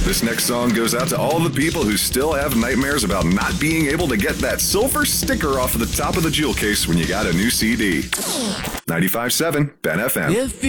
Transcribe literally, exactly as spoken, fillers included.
This next song goes out to all the people who still have nightmares about not being able to get that silver sticker off of the top of the jewel case when you got a new C D. ninety-five point seven Ben F M. If